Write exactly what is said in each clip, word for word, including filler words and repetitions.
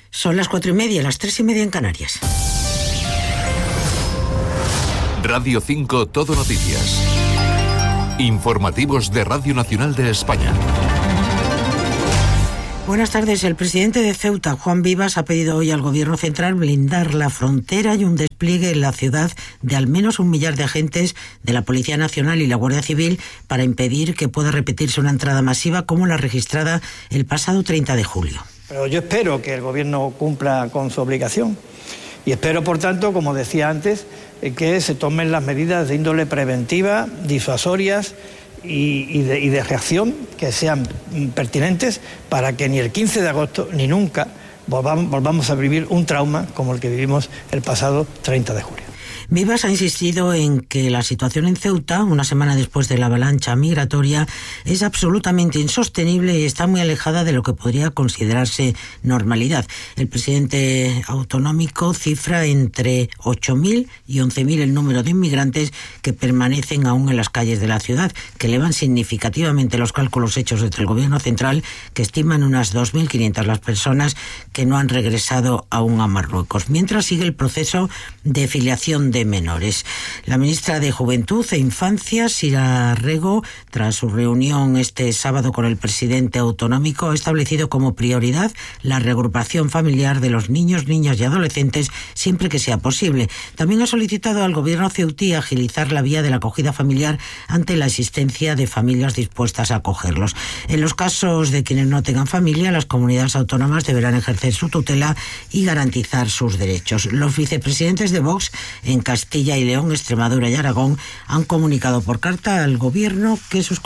Son las cuatro y media, las tres y media en Canarias. Radio cinco Todo Noticias. Informativos de Radio Nacional de España. Buenas tardes. El presidente de Ceuta, Juan Vivas, ha pedido hoy al Gobierno central blindar la frontera y un despliegue en la ciudad de al menos un millar de agentes de la Policía Nacional y la Guardia Civil para impedir que pueda repetirse una entrada masiva como la registrada el pasado treinta de julio. Pero yo espero que el Gobierno cumpla con su obligación y espero, por tanto, como decía antes, que se tomen las medidas de índole preventiva, disuasorias y, y, de, y de reacción que sean pertinentes para que ni el quince de agosto ni nunca volvamos, volvamos a vivir un trauma como el que vivimos el pasado treinta de julio. Vivas ha insistido en que la situación en Ceuta, una semana después de la avalancha migratoria, es absolutamente insostenible y está muy alejada de lo que podría considerarse normalidad. El presidente autonómico cifra entre ocho mil y once mil el número de inmigrantes que permanecen aún en las calles de la ciudad, que elevan significativamente los cálculos hechos desde el Gobierno central, que estiman unas dos mil quinientas las personas que no han regresado aún a Marruecos. Mientras sigue el proceso de filiación de menores. La ministra de Juventud e Infancia, Sira Rego, tras su reunión este sábado con el presidente autonómico, ha establecido como prioridad la reagrupación familiar de los niños, niñas y adolescentes siempre que sea posible. También ha solicitado al gobierno ceutí agilizar la vía de la acogida familiar ante la existencia de familias dispuestas a acogerlos. En los casos de quienes no tengan familia, las comunidades autónomas deberán ejercer su tutela y garantizar sus derechos. Los vicepresidentes de Vox en Castilla y León, Extremadura y Aragón han comunicado por carta al Gobierno que sus,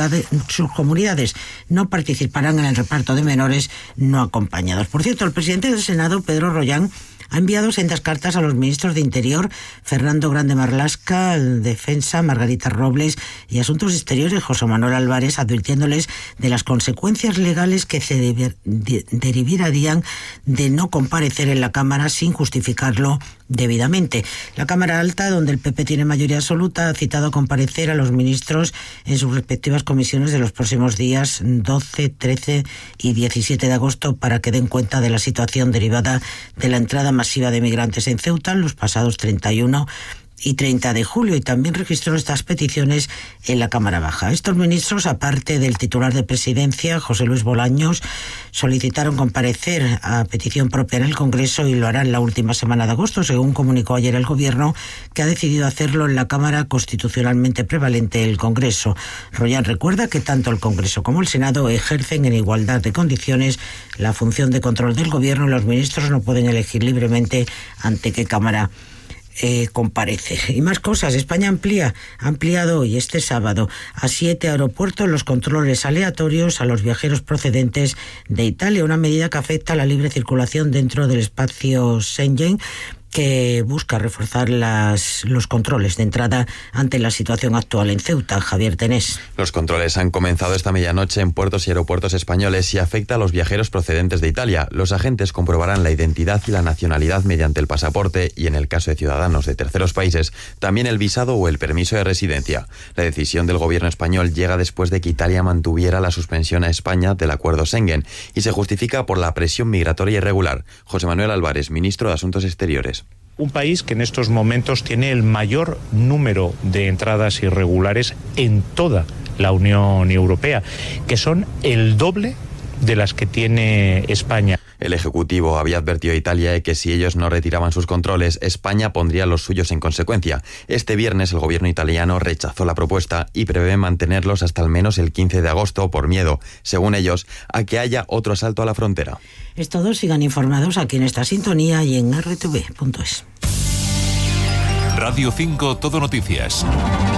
sus comunidades no participarán en el reparto de menores no acompañados. Por cierto, el presidente del Senado, Pedro Rollán, ha enviado sendas cartas a los ministros de Interior, Fernando Grande Marlaska, Defensa, Margarita Robles, y Asuntos Exteriores, José Manuel Álvarez, advirtiéndoles de las consecuencias legales que se de, de, derivarían de no comparecer en la Cámara sin justificarlo debidamente. La Cámara Alta, donde el P P tiene mayoría absoluta, ha citado a comparecer a los ministros en sus respectivas comisiones de los próximos días doce, trece y diecisiete de agosto para que den cuenta de la situación derivada de la entrada masiva de migrantes en Ceuta los pasados treinta y uno y treinta de julio, y también registró estas peticiones en la Cámara Baja. Estos ministros, aparte del titular de Presidencia, José Luis Bolaños, solicitaron comparecer a petición propia en el Congreso y lo harán la última semana de agosto, según comunicó ayer el Gobierno, que ha decidido hacerlo en la Cámara constitucionalmente prevalente, el Congreso. Rollán recuerda que tanto el Congreso como el Senado ejercen en igualdad de condiciones la función de control del Gobierno y los ministros no pueden elegir libremente ante qué Cámara Eh, comparece. Y más cosas. España amplía, ha ampliado hoy, este sábado, a siete aeropuertos los controles aleatorios a los viajeros procedentes de Italia, una medida que afecta a la libre circulación dentro del espacio Schengen, que busca reforzar las, los controles de entrada ante la situación actual en Ceuta. Javier Tenés. Los controles han comenzado esta medianoche en puertos y aeropuertos españoles y afecta a los viajeros procedentes de Italia. Los agentes comprobarán la identidad y la nacionalidad mediante el pasaporte y, en el caso de ciudadanos de terceros países, también el visado o el permiso de residencia. La decisión del gobierno español llega después de que Italia mantuviera la suspensión a España del acuerdo Schengen y se justifica por la presión migratoria irregular. José Manuel Álvarez, ministro de Asuntos Exteriores. Un país que en estos momentos tiene el mayor número de entradas irregulares en toda la Unión Europea, que son el doble de las que tiene España. El Ejecutivo había advertido a Italia de que si ellos no retiraban sus controles, España pondría los suyos en consecuencia. Este viernes el gobierno italiano rechazó la propuesta y prevé mantenerlos hasta al menos el quince de agosto por miedo, según ellos, a que haya otro asalto a la frontera. Es todo. Sigan informados aquí en esta sintonía y en erre te ve punto es. Radio cinco Todo Noticias.